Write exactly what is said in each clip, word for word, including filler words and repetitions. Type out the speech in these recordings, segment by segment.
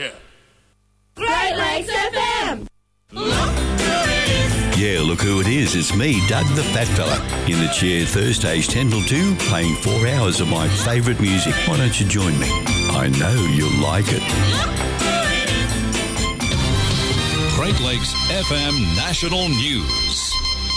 Yeah. Great Lakes F M! Look who it is! Yeah, look who it is. It's me, Doug the Fat Fella, in the chair Thursdays ten till two, playing four hours of my favourite music. Why don't you join me? I know you'll like it. Great Lakes F M National News.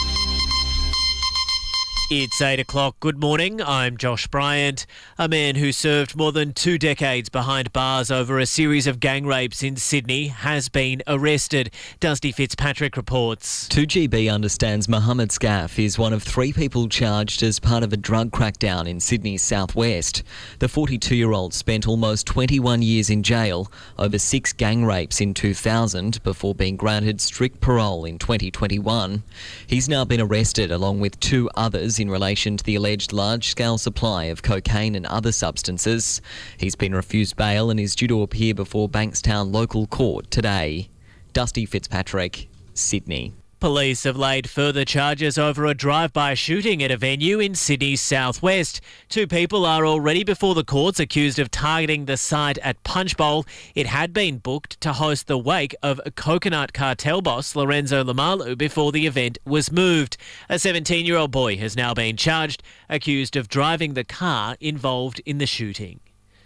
It's eight o'clock. Good morning. I'm Josh Bryant. A man who served more than two decades behind bars over a series of gang rapes in Sydney has been arrested. Dusty Fitzpatrick reports. two G B understands Mohammed Scaff is one of three people charged as part of a drug crackdown in Sydney's southwest. The forty-two-year-old spent almost twenty-one years in jail over six gang rapes in two thousand before being granted strict parole in twenty twenty-one. He's now been arrested along with two others in relation to the alleged large-scale supply of cocaine and other substances. He's been refused bail and is due to appear before Bankstown Local Court today. Dusty Fitzpatrick, Sydney. Police have laid further charges over a drive-by shooting at a venue in Sydney's southwest. Two people are already before the courts accused of targeting the site at Punch Bowl. It had been booked to host the wake of coconut cartel boss Lorenzo Lamalu before the event was moved. A seventeen-year-old boy has now been charged, accused of driving the car involved in the shooting.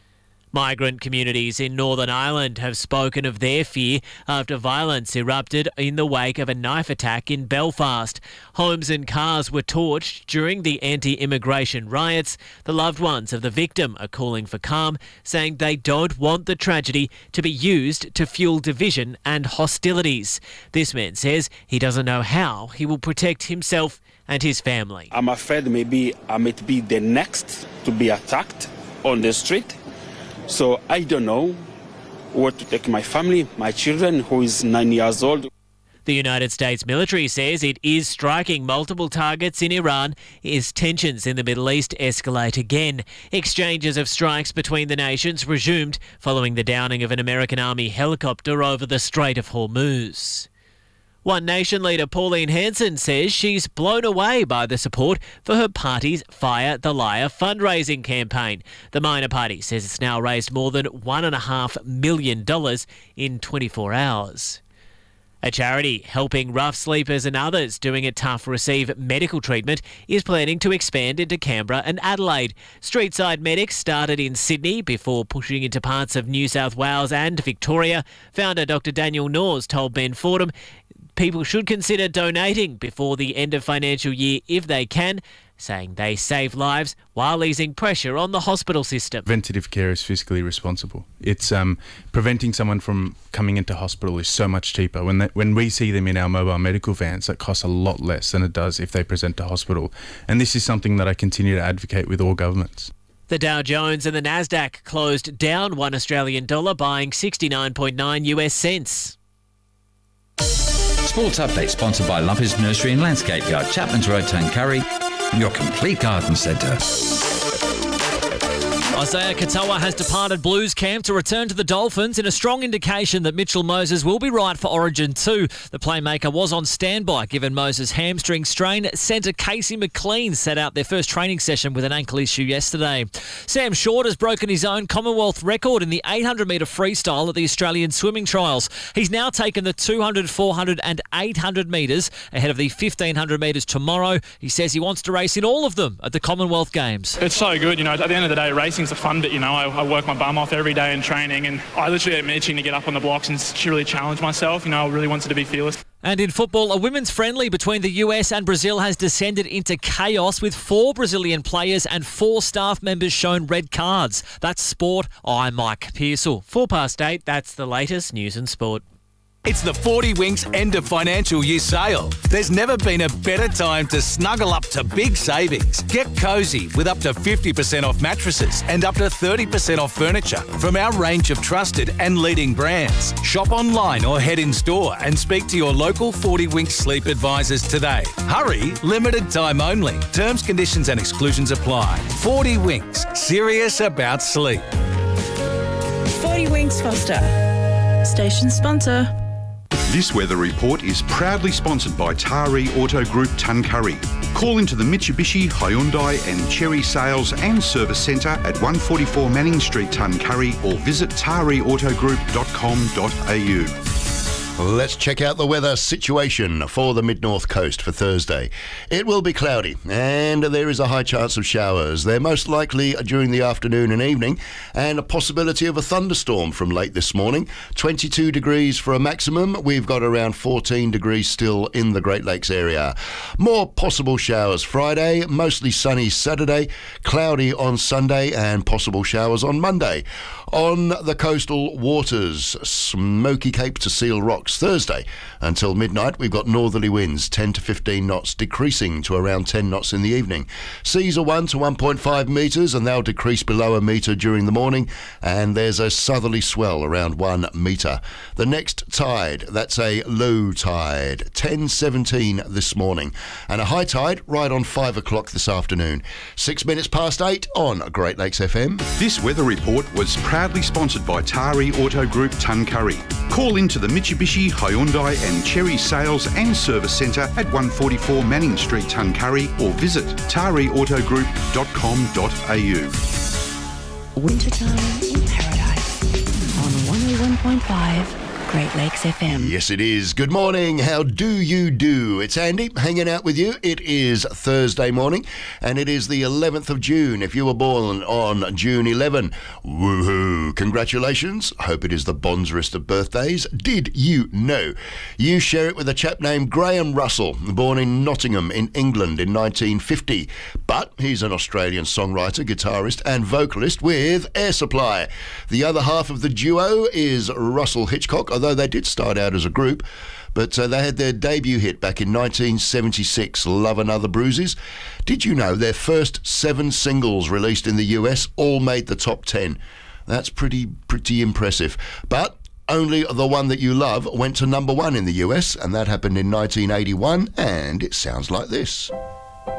Migrant communities in Northern Ireland have spoken of their fear after violence erupted in the wake of a knife attack in Belfast. Homes and cars were torched during the anti-immigration riots. The loved ones of the victim are calling for calm, saying they don't want the tragedy to be used to fuel division and hostilities. This man says he doesn't know how he will protect himself and his family. I'm afraid maybe I might be the next to be attacked on the street. So I don't know where to take my family, my children, who is nine years old. The United States military says it is striking multiple targets in Iran as tensions in the Middle East escalate again. Exchanges of strikes between the nations resumed following the downing of an American Army helicopter over the Strait of Hormuz. One Nation leader Pauline Hanson says she's blown away by the support for her party's Fire the Liar fundraising campaign. The minor party says it's now raised more than one point five million dollars in twenty-four hours. A charity helping rough sleepers and others doing it tough receive medical treatment is planning to expand into Canberra and Adelaide. Streetside Medics started in Sydney before pushing into parts of New South Wales and Victoria. Founder Doctor Daniel Norris told Ben Fordham people should consider donating before the end of financial year if they can, saying they save lives while easing pressure on the hospital system. Preventative care is fiscally responsible. It's um, preventing someone from coming into hospital is so much cheaper. When they, when we see them in our mobile medical vans, that costs a lot less than it does if they present to hospital. And this is something that I continue to advocate with all governments. The Dow Jones and the Nasdaq closed down one Australian dollar, buying sixty-nine point nine U S cents. Sports Update sponsored by Lumpers Nursery and Landscape Yard, Chapman's Road, Tuncurry, your complete garden centre. Isaiah Katoa has departed Blues camp to return to the Dolphins in a strong indication that Mitchell Moses will be right for Origin two. The playmaker was on standby given Moses' hamstring strain. Centre Casey McLean set out their first training session with an ankle issue yesterday. Sam Short has broken his own Commonwealth record in the eight hundred metre freestyle at the Australian Swimming Trials. He's now taken the two hundred, four hundred and eight hundred metres ahead of the fifteen hundred metres tomorrow. He says he wants to race in all of them at the Commonwealth Games. It's so good, you know, at the end of the day, racing's a fun bit, you know. I, I work my bum off every day in training, and I literally am itching to get up on the blocks and really challenge myself. You know, I really wanted to be fearless. And in football, a women's friendly between the U S and Brazil has descended into chaos with four Brazilian players and four staff members shown red cards. That's sport. I'm Mike Pearsall. Four past eight, that's the latest news and sport. It's the forty Winks end of financial year sale. There's never been a better time to snuggle up to big savings. Get cosy with up to fifty percent off mattresses and up to thirty percent off furniture from our range of trusted and leading brands. Shop online or head in store and speak to your local forty Winks sleep advisors today. Hurry, limited time only. Terms, conditions and exclusions apply. forty Winks, serious about sleep. forty Winks Foster, station sponsor. This weather report is proudly sponsored by Taree Auto Group Tuncurry. Call into the Mitsubishi, Hyundai and Chery Sales and Service Centre at one forty-four Manning Street, Tuncurry, or visit tari auto group dot com dot a u. Let's check out the weather situation for the mid-north coast for Thursday. It will be cloudy and there is a high chance of showers. They're most likely during the afternoon and evening, and a possibility of a thunderstorm from late this morning. twenty-two degrees for a maximum. We've got around fourteen degrees still in the Great Lakes area. More possible showers Friday, mostly sunny Saturday, cloudy on Sunday and possible showers on Monday. On the coastal waters, Smoky Cape to Seal Rocks Thursday until midnight, we've got northerly winds ten to fifteen knots, decreasing to around ten knots in the evening. Seas are one to one point five metres and they'll decrease below a metre during the morning, and there's a southerly swell around one metre. The next tide, that's a low tide, ten seventeen this morning, and a high tide right on five o'clock this afternoon. Six minutes past eight on Great Lakes F M. This weather report was proudly sponsored by Tari Auto Group Tuncurry. Call into the Mitsubishi, Hyundai and Chery Sales and Service Centre at one forty-four Manning Street, Tuncurry, or visit tari auto group dot com dot a u. Wintertime in Paradise on one oh one point five Great Lakes F M. Yes, it is. Good morning. How do you do? It's Andy hanging out with you. It is Thursday morning and it is the eleventh of June. If you were born on June eleventh, woohoo, congratulations. Hope it is the bonzerest of birthdays. Did you know you share it with a chap named Graham Russell, born in Nottingham in England in nineteen fifty, but he's an Australian songwriter, guitarist and vocalist with Air Supply. The other half of the duo is Russell Hitchcock, although they did start out as a group, but uh, they had their debut hit back in nineteen seventy-six, Love and Other Bruises. Did you know their first seven singles released in the U S all made the top ten? That's pretty, pretty impressive. But only The One That You Love went to number one in the U S, and that happened in nineteen eighty-one, and it sounds like this.